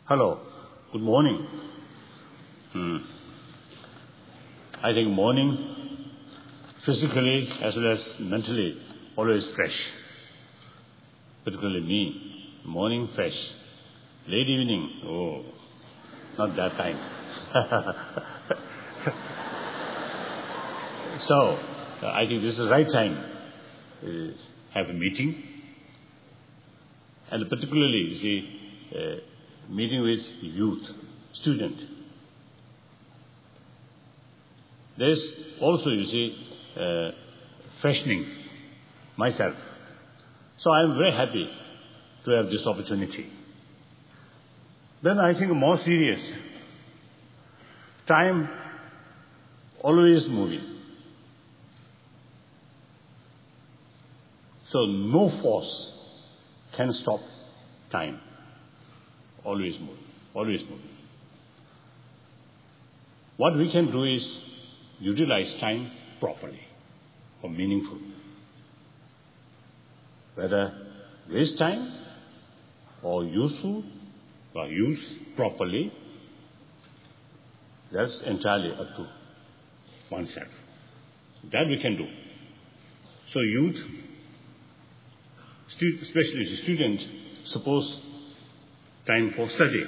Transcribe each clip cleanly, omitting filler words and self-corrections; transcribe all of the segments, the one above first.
Hello, good morning. I think morning, physically as well as mentally, always fresh. Particularly me, morning fresh. Late evening, oh, not that kind. So, I think this is the right time to have a meeting. And particularly, you see, meeting with youth, student. There's also, you see, freshening myself. So I'm very happy to have this opportunity. Then I think more serious. Time always moving. So no force can stop time. Always moving, always moving. What we can do is utilize time properly or meaningful. Whether waste time or useful or use properly, that's entirely up to oneself. That we can do. So youth, especially the students, suppose time for study.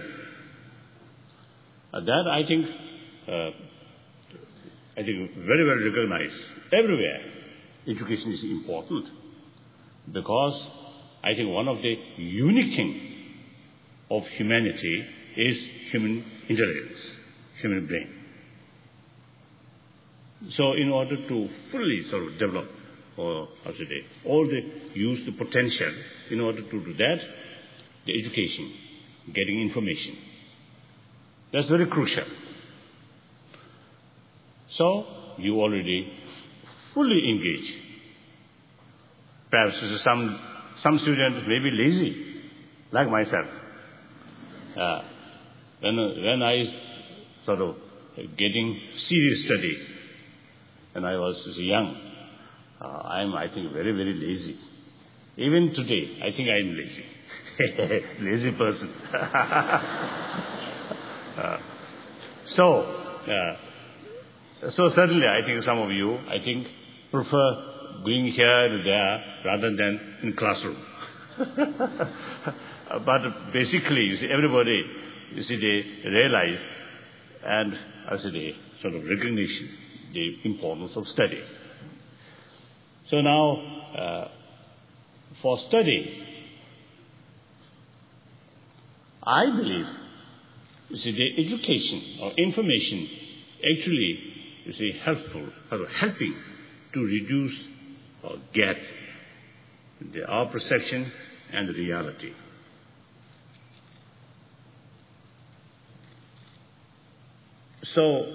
That I think very well recognized. Everywhere, education is important because I think one of the unique things of humanity is human intelligence, human brain. So in order to fully sort of develop, or all use the potential, in order to do that, the education, getting information, that's very crucial. So you already fully engage. Perhaps some students may be lazy, like myself. When I sort of getting serious study, when I was young, I think very, very lazy. Even today, I think I am lazy. Lazy person. So certainly I think some of you, prefer going here and there rather than in classroom. But basically, you see, everybody, they realize and they sort of recognition the importance of study. So now, for study, I believe, the education or information actually, helpful or helping to reduce or gap our perception and the reality. So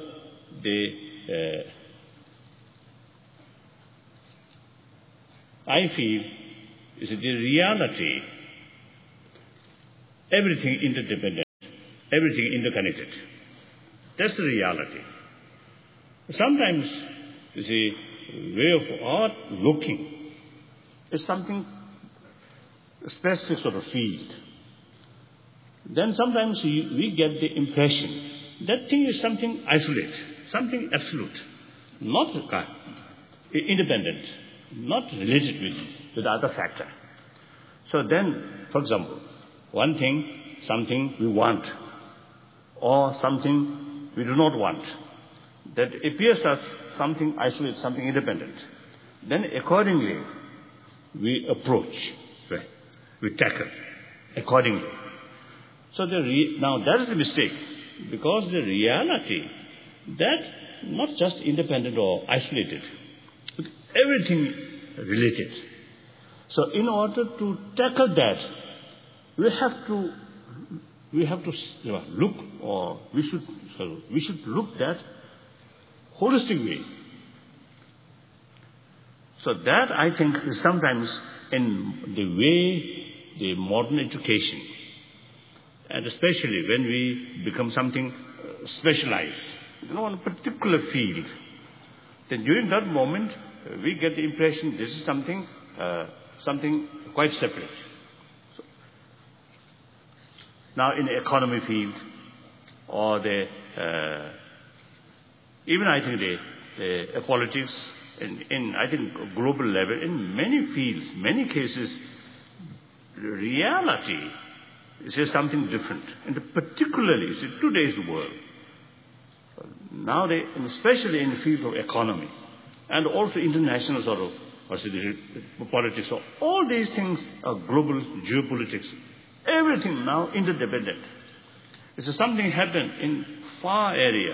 I feel the reality, everything interdependent, everything interconnected. That's the reality. Sometimes, way of art looking is something specific sort of field. Then sometimes we get the impression that thing is something isolate, something absolute, not independent, not related with other factor. So then, for example, one thing, something we want, or something we do not want, that appears as something isolated, something independent. Then accordingly, we approach, we tackle accordingly. So now that is the mistake, because the reality, that not just independent or isolated, but everything related. So in order to tackle that, we have to look, or we should look that holistic way. So that I think is sometimes in the way the modern education, and especially when we become something specialized, in a particular field, then during that moment we get the impression this is something quite separate. Now in the economy field, or even I think the politics, in I think global level, in many fields, many cases, reality is something different. And particularly, today's world, now especially in the field of economy, and also international sort of politics, so all these things are global geopolitics. Everything now interdependent. It's something happened in far area.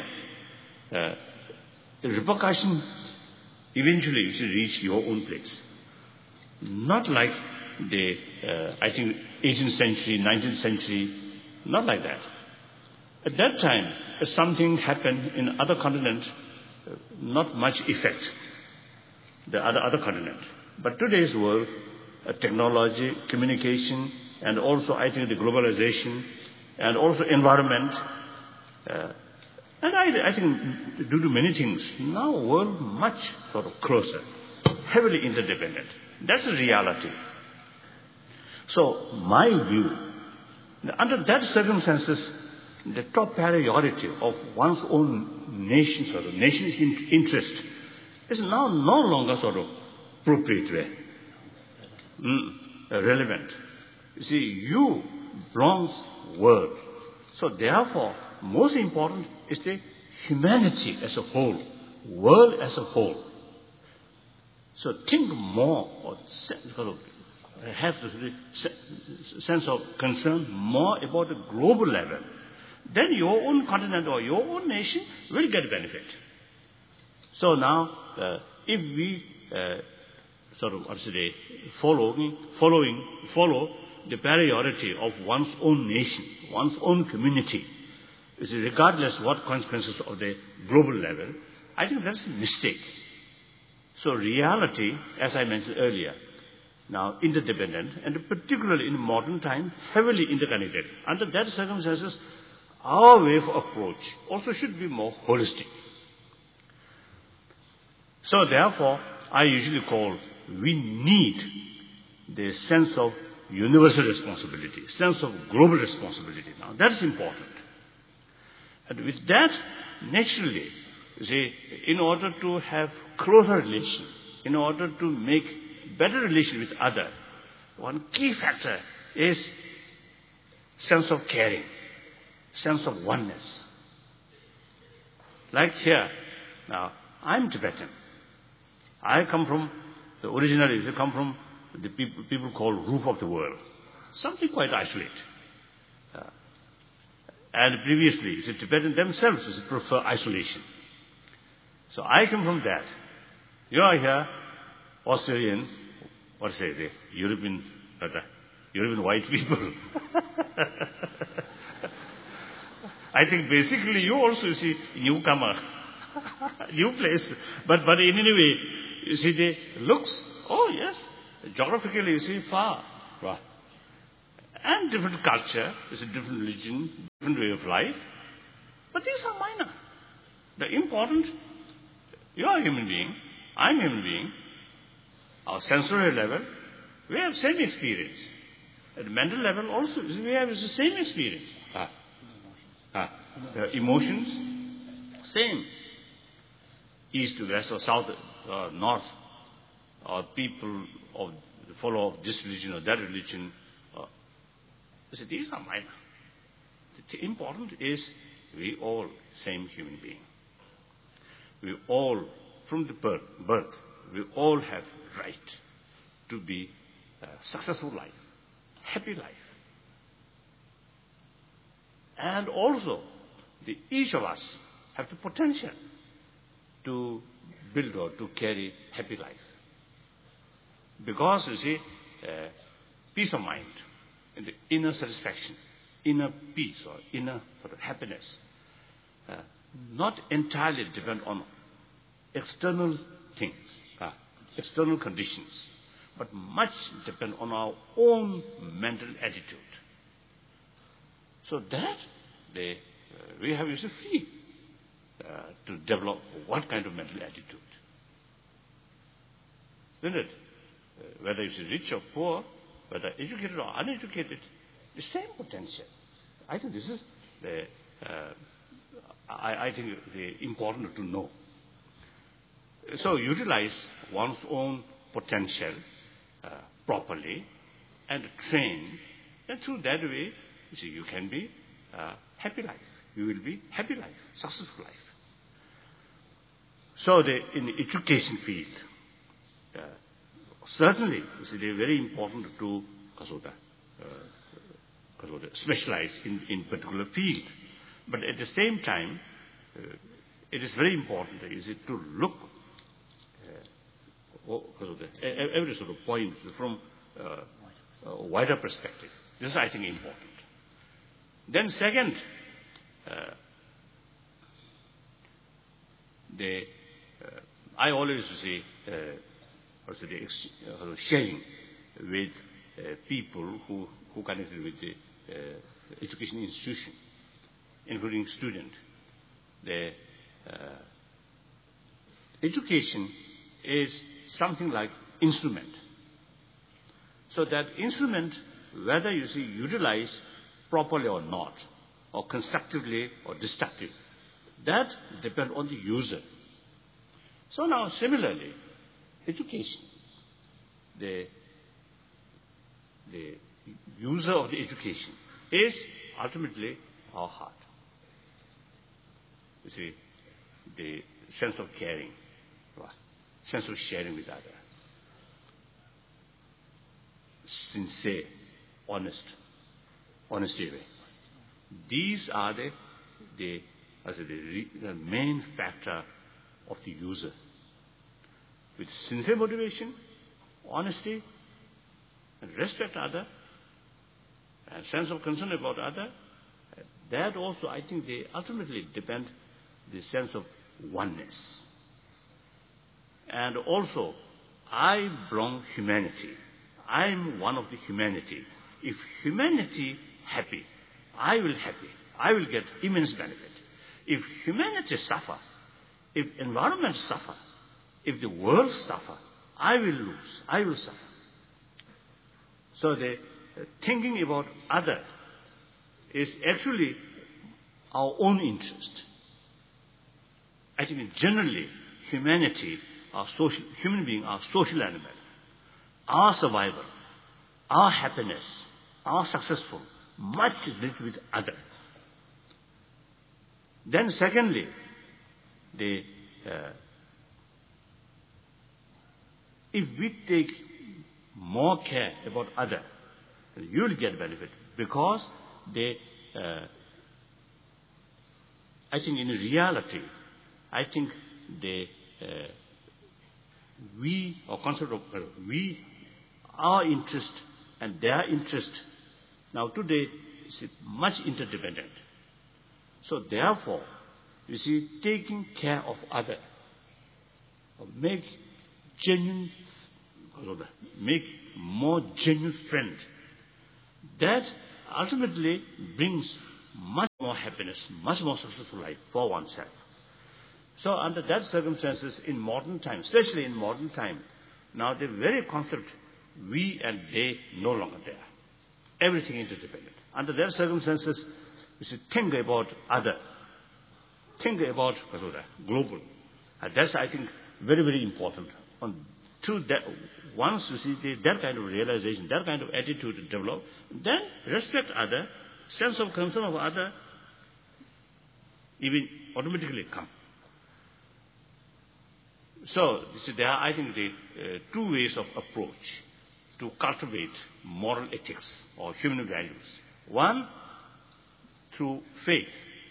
The repercussion eventually you should reach your own place. Not like I think 18th century, 19th century, not like that. At that time, if something happened in other continent, not much effect, the other continent. But today's world, technology, communication, and also I think the globalization, and also environment, and I think due to many things, now world much sort of closer, heavily interdependent. That's the reality. So my view, under that circumstances, the top priority of one's own nation's interest is now no longer sort of appropriate, relevant. You see, you belongs world. So therefore, most important is the humanity as a whole, world as a whole. So think more, or sort of have the sense of concern more about the global level. Then your own continent or your own nation will get benefit. So now, if we follow the priority of one's own nation, one's own community, regardless what consequences of the global level, I think that's a mistake. So reality, as I mentioned earlier, now interdependent, and particularly in modern time, heavily interconnected. Under that circumstances, our way of approach also should be more holistic. So therefore, I usually call, we need the sense of universal responsibility, sense of global responsibility. Now that's important. And with that, naturally, in order to have closer relation, in order to make better relation with others, one key factor is sense of caring, sense of oneness. Like here, now, I'm Tibetan. I come from, originally, I come from the people called roof of the world. Something quite isolated. And previously, the Tibetans themselves prefer isolation. So I come from that. You are here, Australian, the European white people. I think basically you also see newcomer, new place. But in any way, you see the looks, oh yes, geographically you see far. Right. And different culture, it's a different religion, different way of life. But these are minor. The important, you are a human being, I'm a human being. Our sensory level, we have same experience. At the mental level also, we have the same experience. Emotions, same. East to west or south or north, or people of follow of this religion or that religion. So these are minor. The important is we all same human being. We all, from the birth, we all have right to be a successful life, happy life. And also, each of us have the potential to build or to carry happy life. Because, you see, peace of mind, and the inner satisfaction, inner peace or inner sort of happiness, not entirely depend on external things, external conditions, but much depend on our own mental attitude. So that we have is free to develop what kind of mental attitude. Isn't it? Whether it's rich or poor, whether educated or uneducated, the same potential. I think this is the, I think important to know. So utilize one's own potential properly and train, and through that way, you see, you can be happy life. You will be happy life, successful life. So in the education field, certainly, you see, they are very important to specialize in particular field. But at the same time, it is very important, is it, to look every sort of point from a wider perspective. This is, I think, important. Then second, I always say, sharing with people who connected with the education institution, including student. The education is something like instrument. So that instrument, whether you see utilized properly or not, or constructively or destructive, that depends on the user. So now similarly, education, the user of the education is ultimately our heart. You see, the sense of caring, sense of sharing with others, sincere, honesty. These are the main factor of the user. With sincere motivation, honesty, and respect other, and sense of concern about other, that also, I think, they ultimately depend the sense of oneness. And also, I belong humanity. I am one of the humanity. If humanity happy, I will happy. I will get immense benefit. If humanity suffer, if environment suffer, if the world suffer, I will lose. I will suffer. So the thinking about other is actually our own interest. I think generally humanity, human beings are social animals. Our survival, our happiness, our successful, much is linked with others. Then secondly, if we take more care about others, you will get benefit, because I think in reality, I think we, or concept of we, our interest and their interest, now today is much interdependent. So therefore, you see, taking care of others, make more genuine friend, that ultimately brings much more happiness, much more successful life for oneself. So under that circumstances, in modern time, especially in modern time, now the very concept we and they no longer there. Everything interdependent. Under that circumstances, we should think about other. Think about global. And that's, I think, very, very important. Through that, once you see that kind of realization, that kind of attitude to develop, then respect other, sense of concern of other, even automatically come. So there are, I think, the two ways of approach to cultivate moral ethics or human values. One, through faith,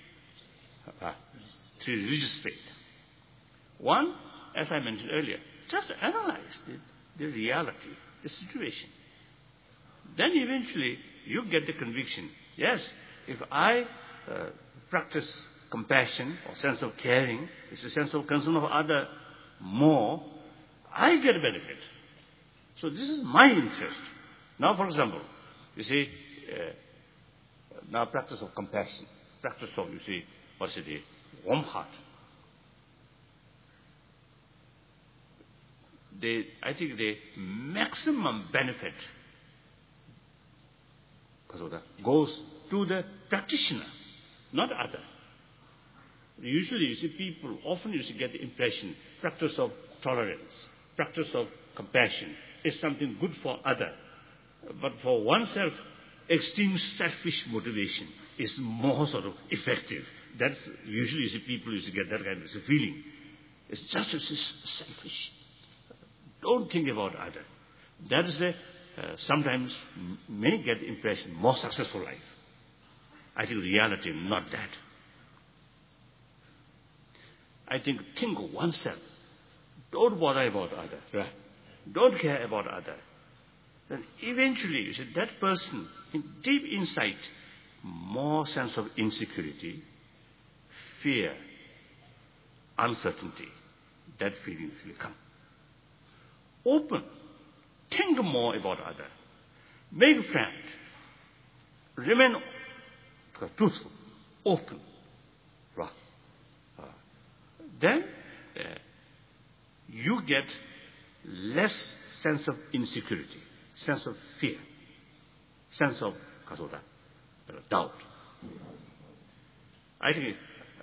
through religious faith. One, as I mentioned earlier, just analyze the reality, the situation. Then eventually you get the conviction, yes, if I practice compassion or sense of caring, it's a sense of concern of other more, I get benefit. So this is my interest. Now, for example, you see, now practice of compassion, practice of, you see, what's it, warm heart. I think the maximum benefit goes to the practitioner, not other. Usually, you see, people often you see get the impression practice of tolerance, practice of compassion is something good for other, but for oneself, extreme selfish motivation is more sort of effective. That's usually you see people used to get that kind of feeling. It's just selfish. Don't think about other. That is the sometimes may get the impression more successful life. I think reality not that. I think of oneself. Don't worry about other. Right? Don't care about other. Then eventually, you see, that person, in deep insight, more sense of insecurity, fear, uncertainty, that feelings will come. Open. Think more about other. Make friend. Remain truthful, open. Right? Then you get less sense of insecurity, sense of fear, sense of doubt. I think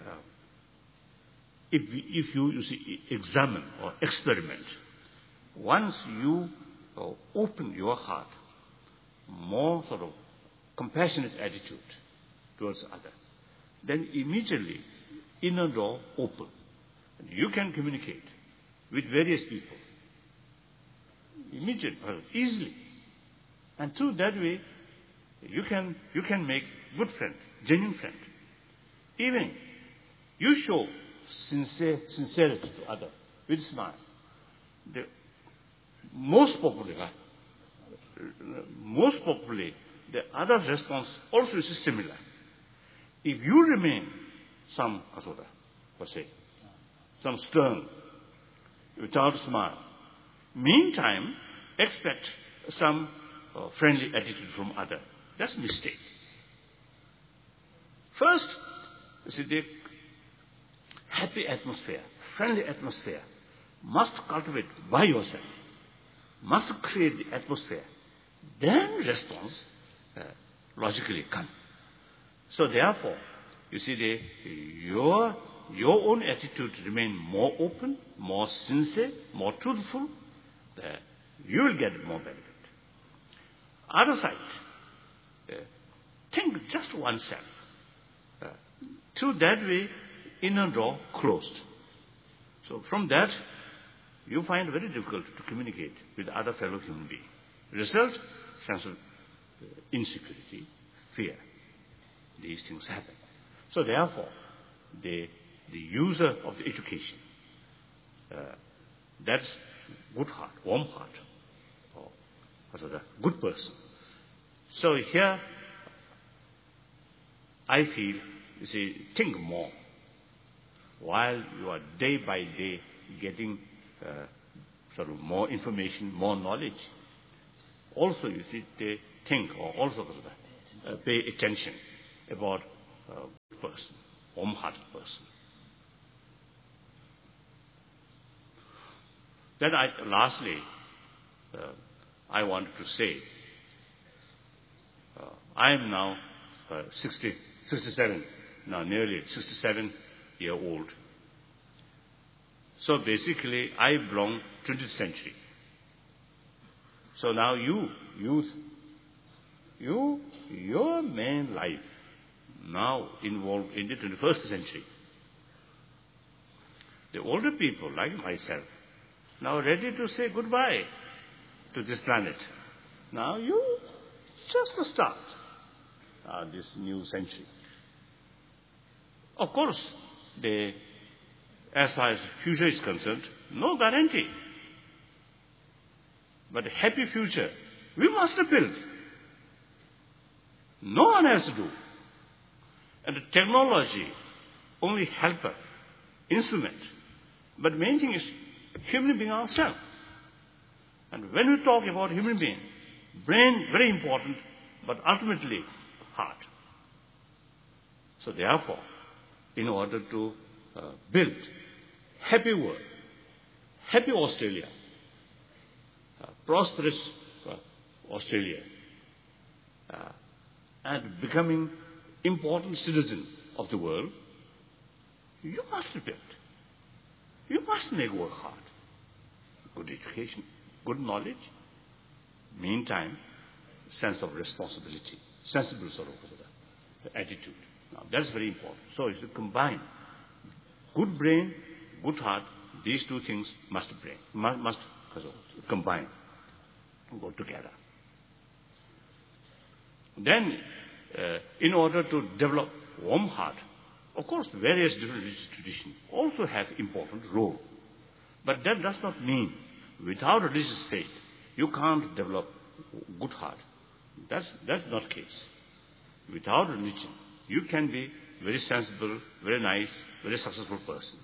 if you see, examine or experiment, once you open your heart, more sort of compassionate attitude towards other, then immediately inner door open. You can communicate with various people immediately, easily, and through that way you can make good friend, genuine friend. Even you show sincerity to other with smile. The most probably, the other's response also is similar. If you remain some stern, without smile, meantime expect some friendly attitude from other. That's a mistake. First, you see, the happy atmosphere, friendly atmosphere must cultivate by yourself, must create the atmosphere. Then response logically come. So therefore, you see, your own attitude remain more open, more sincere, more truthful. You will get more benefit. Other side, think just oneself. Through that way, inner door closed. So from that, you find it very difficult to communicate with other fellow human beings. Result, sense of insecurity, fear. These things happen. So therefore, the user of the education, that's good heart, warm heart, or the good person. So here, I feel, you see, think more. While you are day by day getting sort of more information, more knowledge, also you see, they think or also pay attention about a good person, warm-hearted person. Then lastly, I wanted to say, I am now 67, now nearly 67-year-old. So basically, I belong 20th century. So now youth, your main life now involved in the 21st century. The older people, like myself, now ready to say goodbye to this planet. Now you just start this new century. Of course, as far as future is concerned, no guarantee. But a happy future, we must build. No one has to do. And the technology only helper, instrument. But main thing is human being ourselves. And when we talk about human being, brain very important, but ultimately heart. So therefore, in order to build happy world, happy Australia, prosperous Australia, and becoming important citizen of the world, you must build. You must make work hard. Good education, good knowledge. Meantime, sense of responsibility, sensible sort of attitude. Now, that's very important. So you should combine good brain, good heart. These two things must combine, go together. Then, in order to develop warm heart, of course, various different religious traditions also have important role. But that does not mean without religious faith, you can't develop good heart. That's not the case. Without religion, you can be very sensible, very nice, very successful person.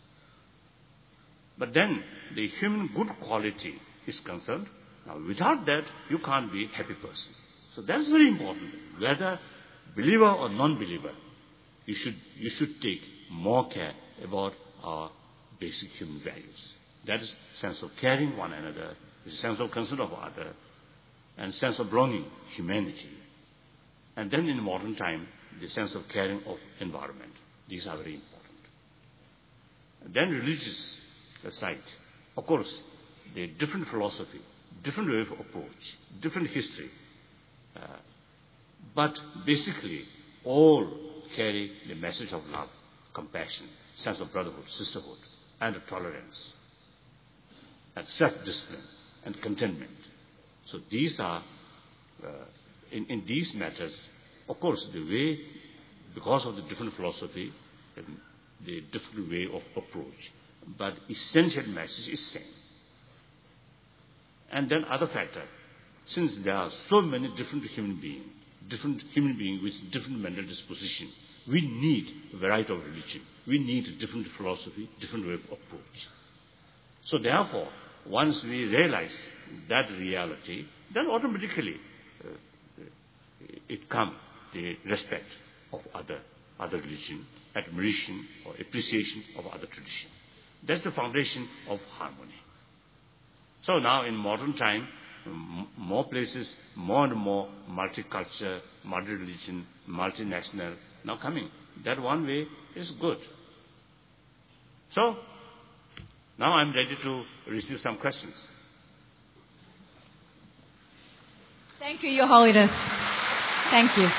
But then the human good quality is concerned. Now, without that, you can't be a happy person. So that's very important. Whether believer or non-believer, you should take more care about our basic human values. That is sense of caring one another, the sense of concern of other, and sense of belonging, humanity. And then in modern time, the sense of caring of environment. These are very important. And then religious side. Of course, the different philosophy, different way of approach, different history. But basically, all carry the message of love, compassion, sense of brotherhood, sisterhood, and tolerance, and self-discipline, and contentment. So these are, in these matters, of course, the way, because of the different philosophy, the different way of approach, but essential message is same. And then other factor, since there are so many different human beings with different mental disposition, we need a variety of religion. We need different philosophy, different way of approach. So therefore, once we realize that reality, then automatically it comes the respect of other religion, admiration or appreciation of other tradition. That's the foundation of harmony. So now in modern time, more places, more and more multicultural, multi-religion, multinational now coming. That one way is good. So, now I'm ready to receive some questions. Thank you, Your Holiness. Thank you.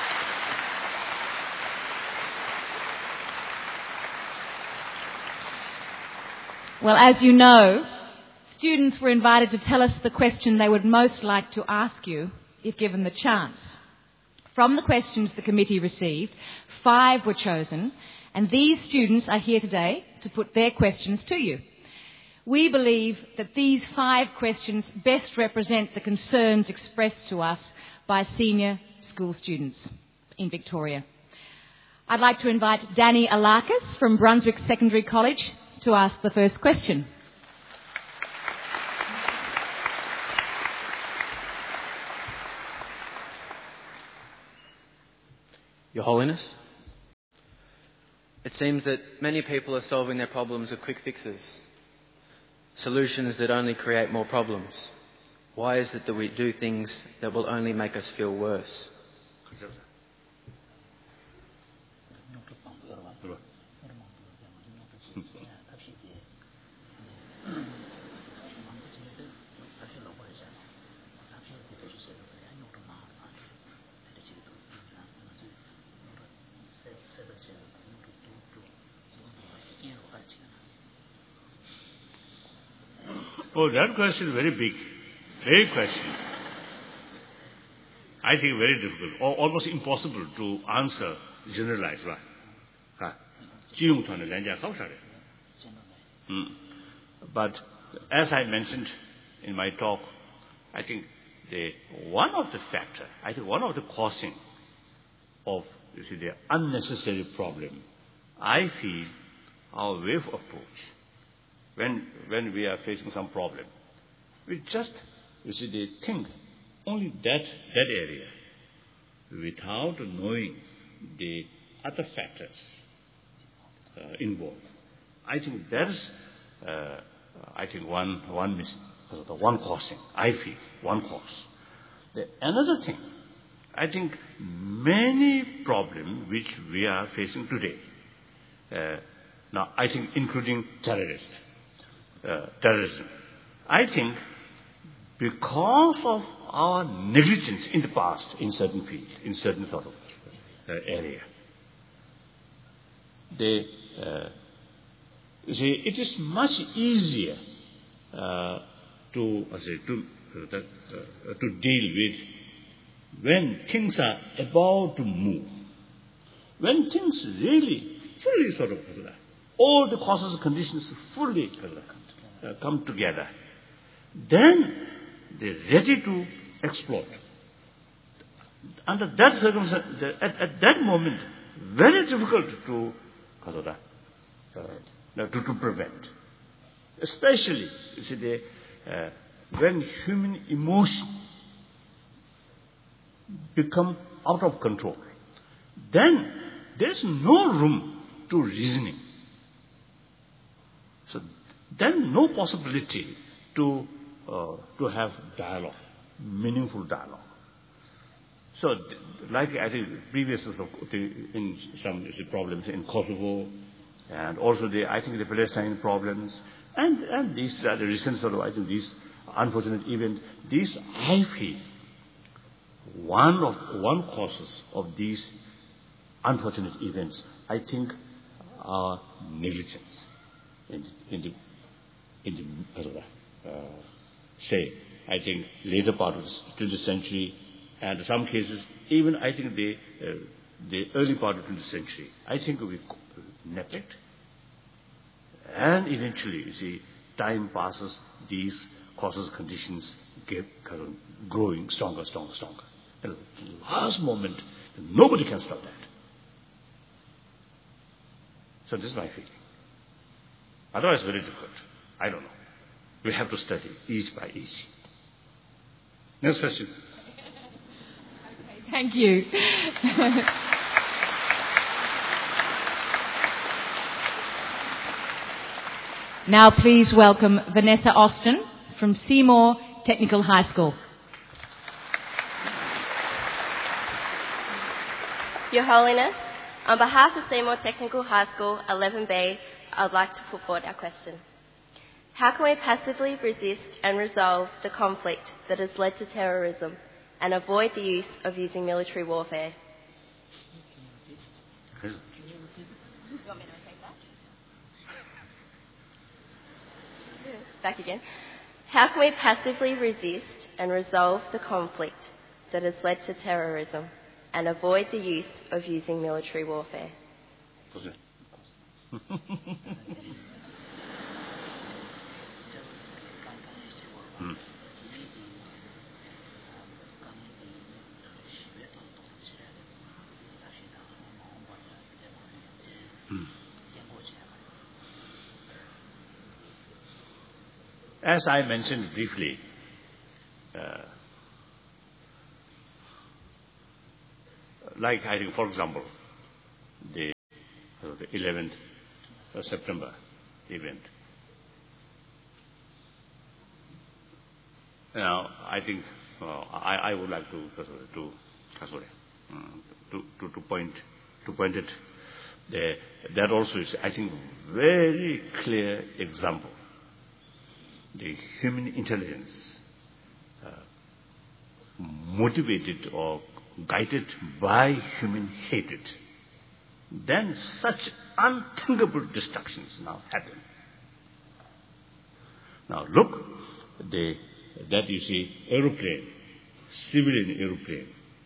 Well, as you know, students were invited to tell us the question they would most like to ask you if given the chance. From the questions the committee received, 5 were chosen, and these students are here today to put their questions to you. We believe that these 5 questions best represent the concerns expressed to us by senior school students in Victoria. I'd like to invite Danny Alakis from Brunswick Secondary College to ask the first question. Your Holiness, it seems that many people are solving their problems with quick fixes, solutions that only create more problems. Why is it that we do things that will only make us feel worse? Oh, that question is very big. Very question. I think very difficult, or almost impossible to answer, generalize, right? But as I mentioned in my talk, I think one of the causing of the unnecessary problem, I feel our way of approach. When we are facing some problem, we just think only that area without knowing the other factors involved. I think that is one causing. I feel one cause. Another thing, I think many problems which we are facing today, now I think including terrorism, I think because of our negligence in the past in certain fields, in certain sort of area, you see, it is much easier to deal with when things are about to move. When things really fully sort of all the causes and conditions fully come together, then they're ready to explode. Under that circumstance, at that moment, very difficult to prevent. Especially, you see, when human emotion become out of control, then there's no room to reasoning. So then no possibility to have dialogue, meaningful dialogue. So, like I think previous in some problems in Kosovo, and also I think the Palestine problems, and these are the recent sort of, I think these unfortunate events. These I feel one causes of these unfortunate events, I think, are negligence in the say, I think, later part of the 20th century, and in some cases, even I think the early part of the 20th century, I think we neglect. And eventually, you see, time passes, these causes, conditions get growing stronger. At the last moment, nobody can stop that. So this is my feeling. Otherwise, very difficult. I don't know. We have to study each by each. Next question. Okay, thank you. Now please welcome Vanessa Austin from Seymour Technical High School. Your Holiness, on behalf of Seymour Technical High School 11B, I would like to put forward our question. How can we passively resist and resolve the conflict that has led to terrorism and avoid the use of using military warfare? You want me to repeat that? Back again. How can we passively resist and resolve the conflict that has led to terrorism and avoid the use of using military warfare? As I mentioned briefly, like I think, for example, the 11th of September event. Now, I think I would like to point it. That also is, I think, very clear example. The human intelligence motivated or guided by human hatred, then such unthinkable destructions now happen. Now look, that you see aeroplane, civilian aeroplane,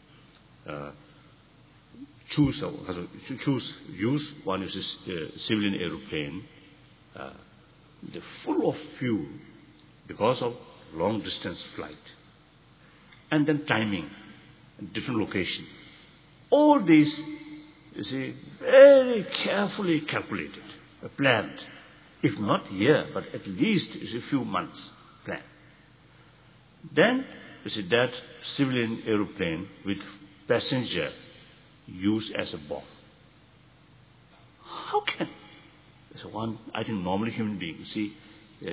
use one is civilian aeroplane, they're full of fuel because of long distance flight, and then timing, different location. All these, you see, very carefully calculated, planned. If not year, but at least a few months planned. Then, you see, that civilian aeroplane with passenger used as a bomb. How can? So one, I think normally human beings see,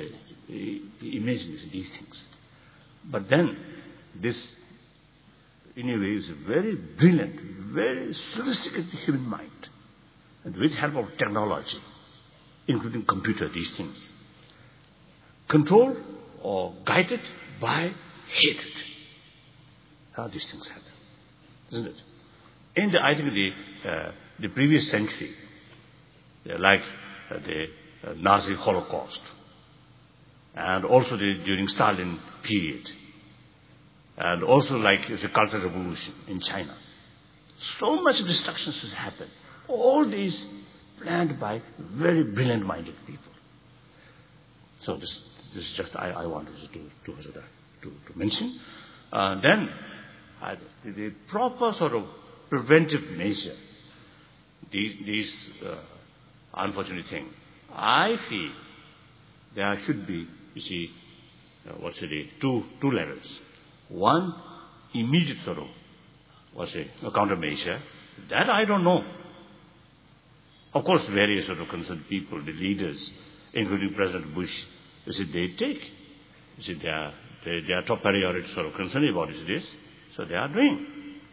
imagine these things. But then, this in a way, is a very brilliant, very sophisticated human mind. And with help of technology, including computer, these things, controlled or guided by hatred. How these things happen, isn't it? In I think the previous century, like the Nazi Holocaust, and also during Stalin period, and also like the Cultural Revolution in China, so much destruction has happened. All these planned by very brilliant-minded people. So this is just I wanted to mention. Then the proper sort of preventive measure. These unfortunate thing. I feel there should be, you see, two levels. One, immediate sort of, a countermeasure. That I don't know. Of course, various sort of concerned people, the leaders, including President Bush, you see, they take. You see, their top priority sort of concern about is this, so they are doing.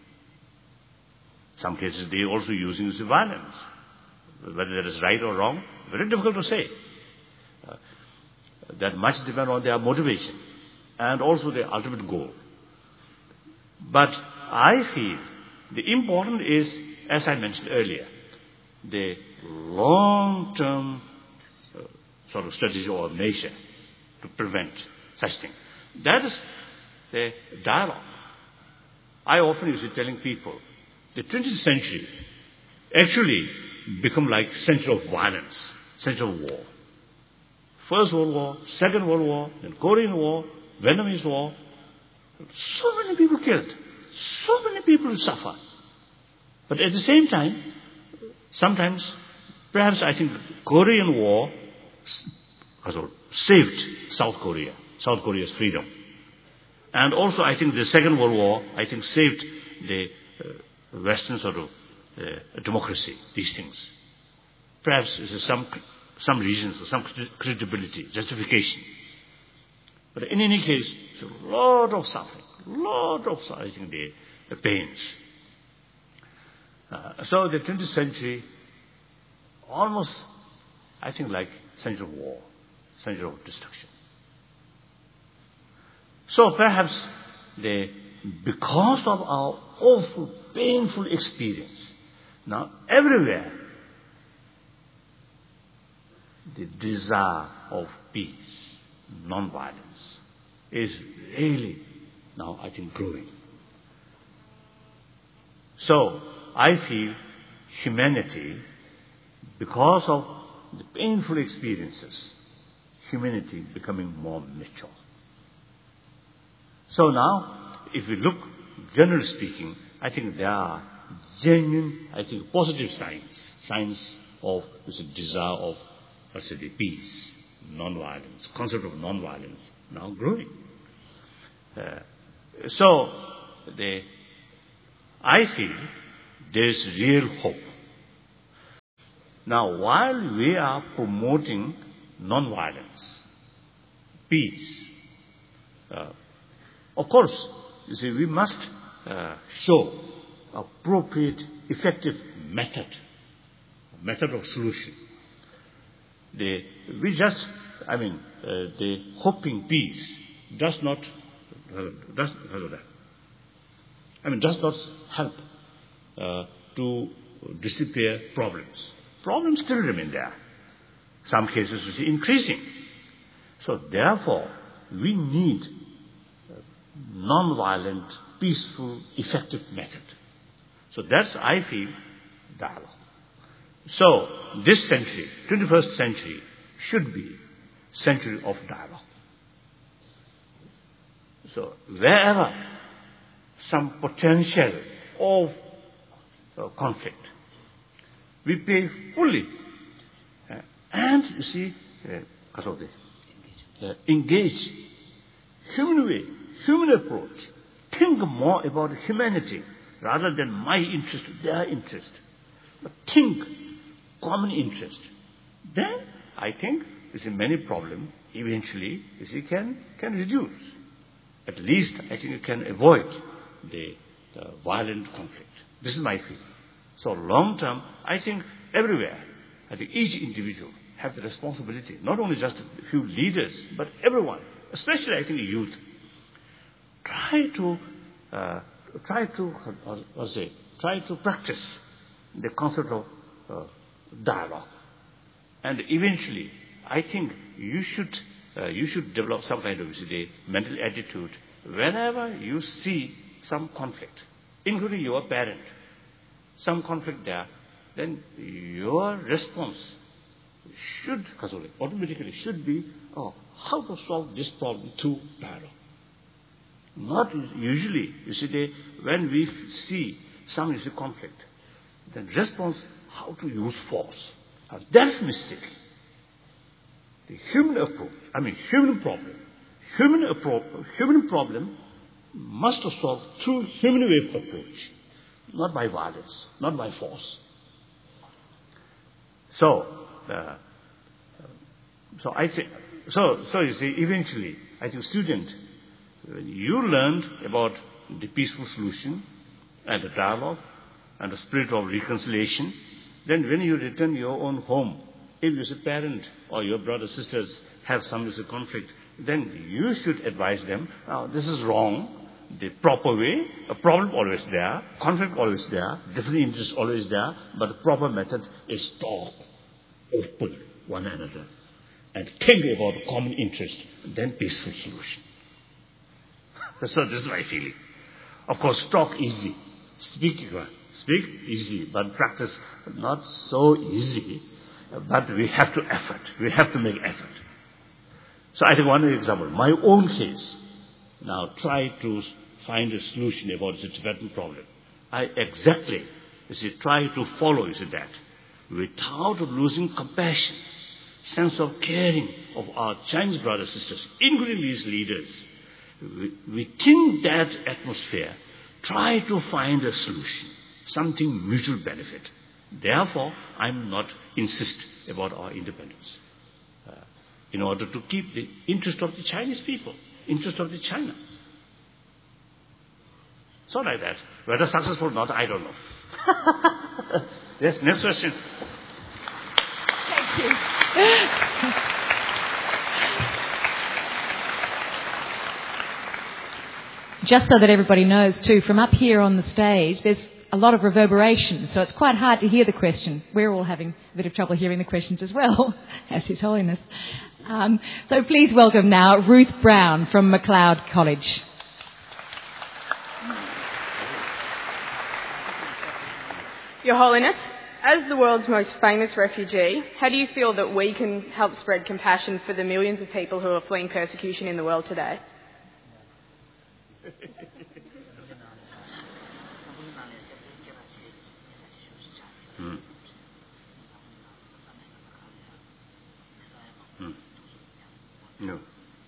Some cases they also using the violence. Whether that is right or wrong, very difficult to say. That much depends on their motivation and also their ultimate goal. But I feel the important is, as I mentioned earlier, the long-term sort of strategy or measure to prevent such things. That is the dialogue. I often used to telling people, the 20th century actually become like century of violence, century of war. First World War, Second World War, then Korean War, Vietnamese War. So many people killed. So many people suffer. But at the same time, sometimes, perhaps I think Korean War saved South Korea's freedom. And also I think the Second World War, I think saved the Western sort of democracy, these things. Perhaps there's some reasons, some credibility, justification. But in any case, it's a lot of suffering, I think, the pains. So the 20th century, almost, I think, like century of war, century of destruction. So perhaps because of our awful, painful experience, now everywhere, the desire of peace, non-violence, is really now, I think, growing. So I feel humanity, because of the painful experiences, humanity becoming more mature. So now, if we look, generally speaking, I think there are genuine, I think, positive signs of this desire of, let's say, the peace, non-violence, concept of non-violence now growing. So I feel there is real hope. Now, while we are promoting non-violence, peace, of course, you see, we must show appropriate, effective method of solution. The hoping peace does not help to disappear problems. Problems still remain there. Some cases you see increasing. So therefore, we need non-violent, peaceful, effective method. So that's, I feel, dialogue. So this century, 21st century, should be century of dialogue. So wherever some potential of conflict, we pay fully and, you see, engage human way, human approach, think more about humanity rather than my interest, their interest. But think common interest. Then I think, you see, many problems eventually, you see, can reduce. At least I think you can avoid the violent conflict. This is my feeling. So long term, I think everywhere, I think each individual have the responsibility, not only just a few leaders, but everyone, especially I think youth, try to practice the concept of dialogue. And eventually, I think you should develop some kind of mental attitude whenever you see some conflict, including your parent, some conflict there, then your response automatically should be, how to solve this problem through dialogue. Not usually, when we see some conflict, then response, how to use force. That's mistake. The human problem must be solved through human way of approach, not by violence, not by force. So you see, eventually, I think student, when you learned about the peaceful solution and the dialogue and the spirit of reconciliation, then when you return your own home, if your parent or your brothers, sisters have some conflict, then you should advise them, this is wrong, the proper way, a problem always there, conflict always there, different interests always there, but the proper method is talk, open one another, and think about common interest, then peaceful solution. So this is my feeling. Of course, talk easy, speak easy, but practice not so easy. But we have to make effort. So I think one example, my own case. Now try to find a solution about the Tibetan problem. I try to follow that without losing compassion, sense of caring of our Chinese brothers and sisters, including these leaders. Within that atmosphere, try to find a solution, something mutual benefit. Therefore, I'm not insist about our independence. In order to keep the interest of the Chinese people, interest of the China. So like that. Whether successful or not, I don't know. Yes, next question. Thank you. Just so that everybody knows too, from up here on the stage, there's a lot of reverberation, so it's quite hard to hear the question. We're all having a bit of trouble hearing the questions as well, as His Holiness. So please welcome now Ruth Brown from MacLeod College. Your Holiness, as the world's most famous refugee, how do you feel that we can help spread compassion for the millions of people who are fleeing persecution in the world today? No.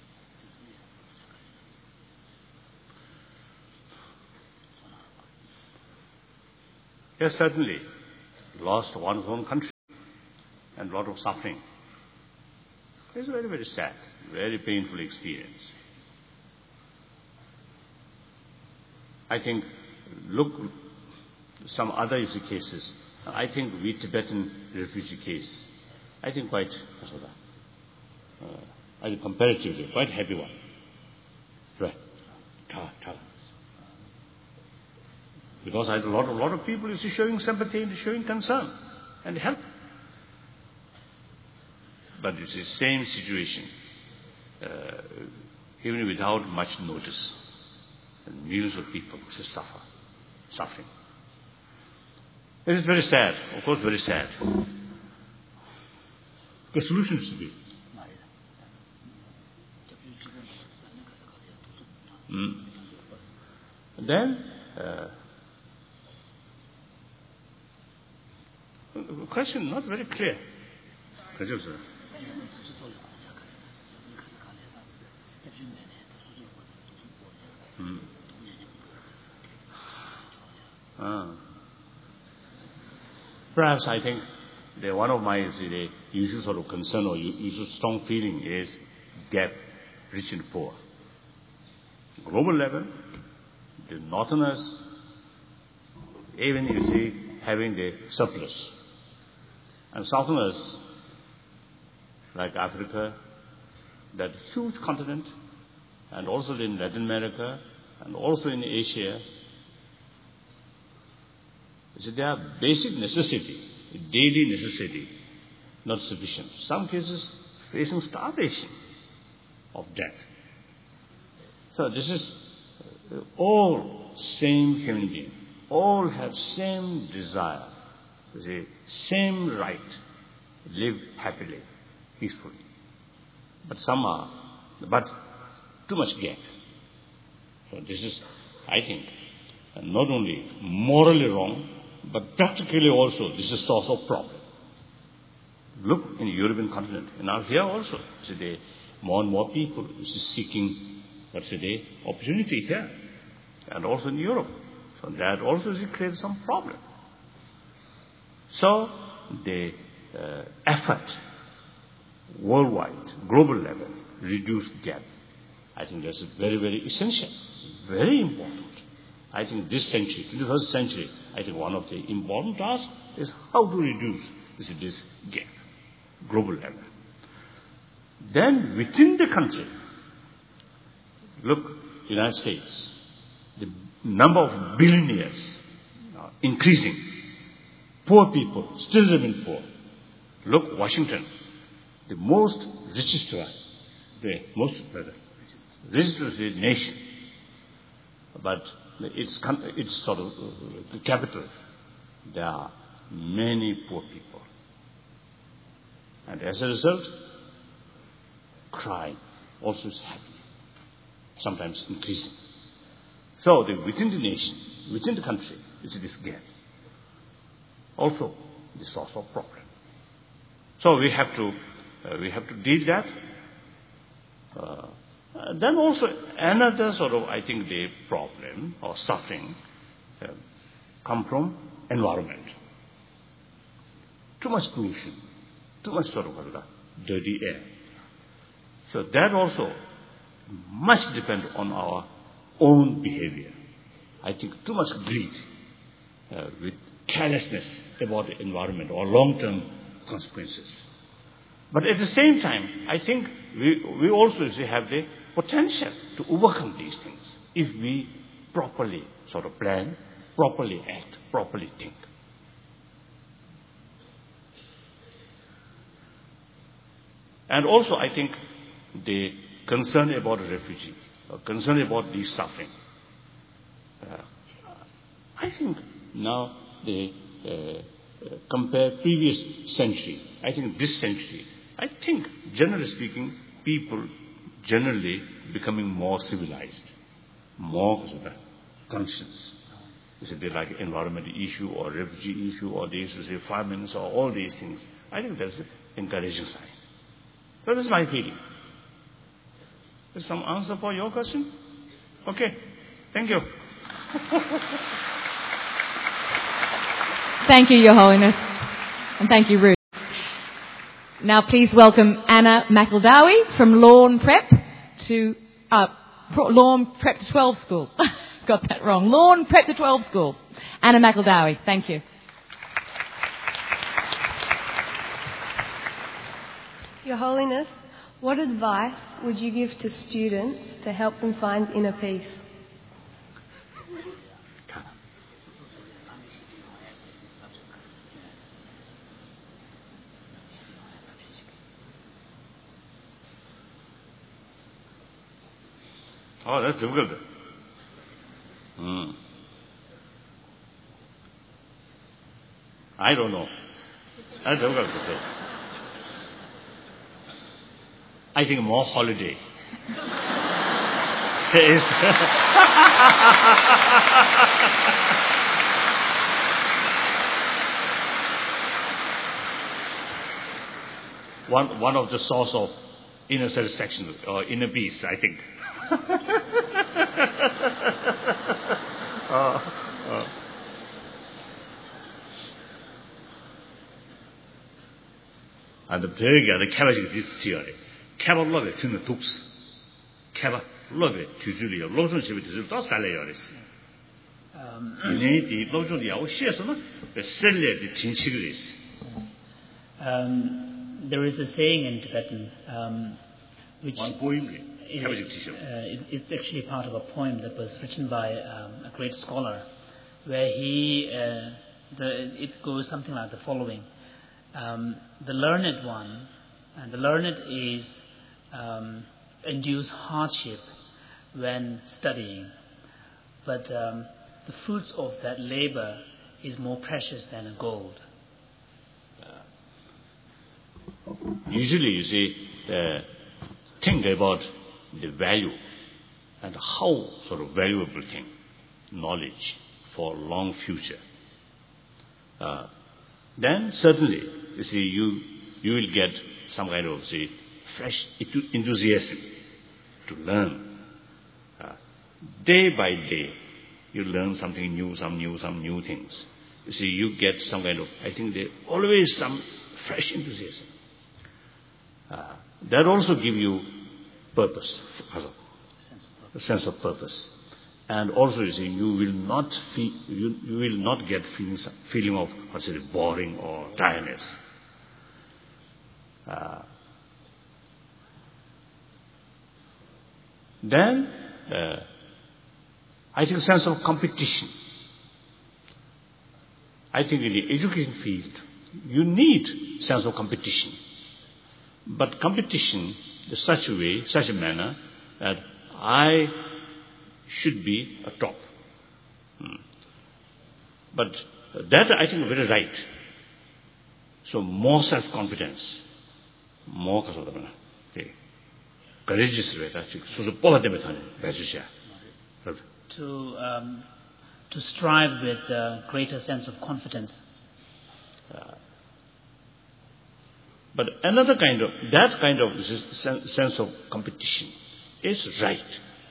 Yes, certainly lost one's own country and a lot of suffering. It's a very, very sad, very painful experience. I think, look, some other cases. I think the Tibetan refugee case, I think quite, I think comparatively, quite happy one. Right. Because I had a lot of people showing sympathy and showing concern and help. But it's the same situation, even without much notice. And millions of people suffering. It is very sad, of course, very sad. The solution is to be. Then, the question not very clear. Perhaps I think one of my usual sort of concern or usual strong feeling is gap, rich and poor. Global level, the northerners even you see having the surplus. And Southerners, like Africa, that huge continent, and also in Latin America, and also in Asia, so they are basic necessity, daily necessity, not sufficient. Some cases facing starvation of death. So this is all same human being, all have same desire, the same right, live happily, peacefully. But some are, but too much gap. So this is, I think, not only morally wrong, but practically also this is source of problem. Look in the European continent, and now here also, today, more and more people is seeking, opportunity here, and also in Europe. So that also creates some problem. So the effort worldwide, global level, reduce gap. I think that's very, very essential, very important. I think this century, 21st century, I think one of the important tasks is how to reduce this gap, global level. Then within the country, look, United States, the number of billionaires increasing. Poor people still remain poor. Look, Washington, the most richest one, the most richest nation, but it's sort of the capital. There are many poor people, and as a result, crime also is happening, sometimes increasing. So within the nation, within the country, it's this gap. Also, the source of problem. So we have to deal that. Then also another sort of, I think, the problem or suffering come from environment. Too much pollution, too much sort of dirty air. So that also must depend on our own behavior. I think too much greed with carelessness about the environment or long-term consequences. But at the same time, I think we also have the potential to overcome these things if we properly sort of plan, properly act, properly think. And also, I think the concern about the refugee, or concern about these suffering. I think now they compare previous century. I think this century, I think generally speaking, people generally becoming more civilized, more conscious. Is it like environmental issue or refugee issue or these famines or all these things? I think that's an encouraging sign. So that's my feeling. Is some answer for your question? Okay. Thank you. Thank you, Your Holiness. And thank you, Ruth. Now please welcome Anna McEldowie from Lawn Prep to 12 School. Got that wrong. Lawn Prep to 12 School. Anna McEldowie. Thank you. Your Holiness, what advice would you give to students to help them find inner peace? Oh, that's difficult. I don't know. That's difficult to say. I think more holiday. one of the source of inner satisfaction or inner peace, I think. And the very cabbage this theory. Cabot love it, tune the toops. Cabot love it, usually, lots of shit is not 이 노조리 야오시에서는 셀레의 진치가 있어. There is a saying in Tibetan, which it's actually part of a poem that was written by a great scholar, where it goes something like the following: the learned one, and the learned is endures hardship when studying, but the fruits of that labor is more precious than gold. Usually, you see, think about the value and how sort of valuable thing, knowledge for long future. Then certainly, you see, you will get some kind of, say, fresh enthusiasm to learn. Day by day, you learn something new, some new things. You see, you get some kind of, I think there always some fresh enthusiasm. That also give you purpose, a sense of purpose. And also, you see, you will not get feeling of, what's it, boring or tiredness. Then, I think sense of competition. I think in the education field, you need sense of competition. But competition in such a way, such a manner, that I should be a top. But that I think is very right. So more self-confidence, more courageous way. To strive with a greater sense of confidence. But another kind of, that kind of sense of competition is right,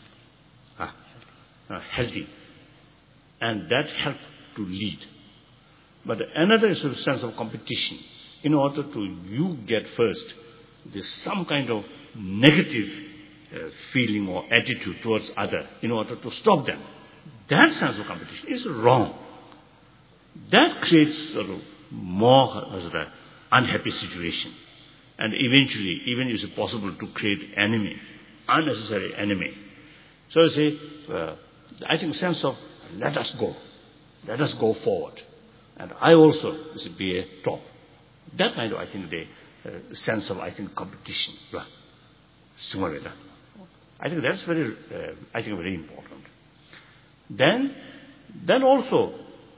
healthy, and that helps to lead. But another sense of competition, in order to you get first, there's some kind of negative feeling or attitude towards other, in order to stop them. That sense of competition is wrong. That creates sort of more unhappy situation. And eventually, even is it possible to create enemy, unnecessary enemy. So you see, I think sense of let us go forward. And I also be a top. That kind of, I think, the sense of, I think, competition. I think that's very, very important. Then also,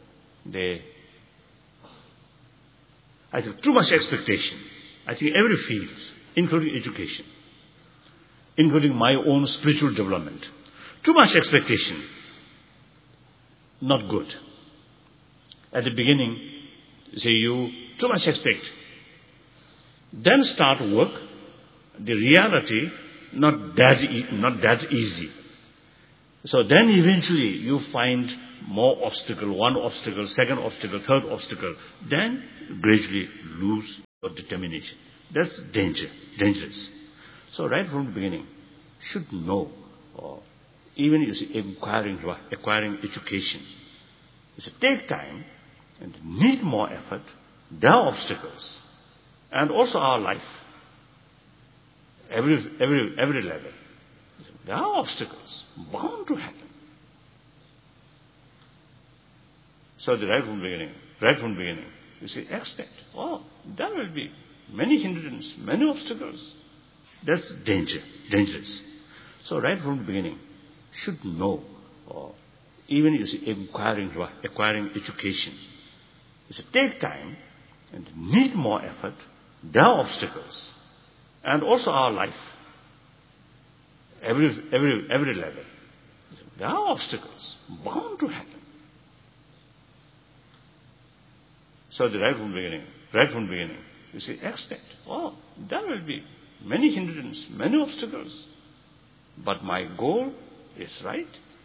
I think too much expectation. I think every field, including education, including my own spiritual development, too much expectation, not good. At the beginning, say you too much expect. Then start work. The reality not that easy. So then eventually you find more obstacle, one obstacle, second obstacle, third obstacle. Then gradually lose your determination. That's dangerous. So right from the beginning, should know, or even you see acquiring education. You should take time and need more effort. There are obstacles, and also our life. Every level, there are obstacles bound to happen. So right from the beginning, you see, expect. Oh, there will be many hindrances, many obstacles. That's dangerous. So right from the beginning, should know, or even you see acquiring education. You should take time and need more effort. There are obstacles, and also our life. Every level, there are obstacles bound to happen. So right from the beginning, you see, expect. Oh, there will be many hindrances, many obstacles, but my goal is right.